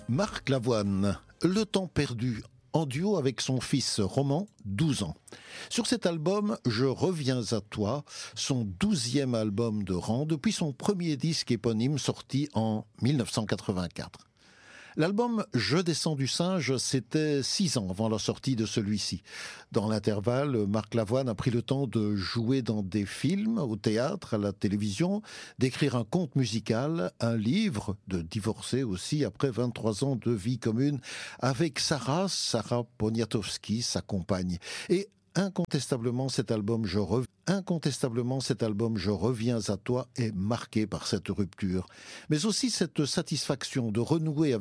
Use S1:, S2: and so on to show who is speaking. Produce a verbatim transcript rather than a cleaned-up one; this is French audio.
S1: Marc Lavoine, Le temps perdu, en duo avec son fils Roman, douze ans. Sur cet album, Je reviens à toi, son douzième album de rang, depuis son premier disque éponyme sorti en mille neuf cent quatre-vingt-quatre. L'album Je descends du singe, c'était six ans avant la sortie de celui-ci. Dans l'intervalle, Marc Lavoine a pris le temps de jouer dans des films, au théâtre, à la télévision, d'écrire un conte musical, un livre, de divorcer aussi après vingt-trois ans de vie commune avec Sarah, Sarah Poniatowski, sa compagne. Et Incontestablement, cet album Je reviens, incontestablement, cet album Je reviens à toi est marqué par cette rupture, mais aussi cette satisfaction de renouer avec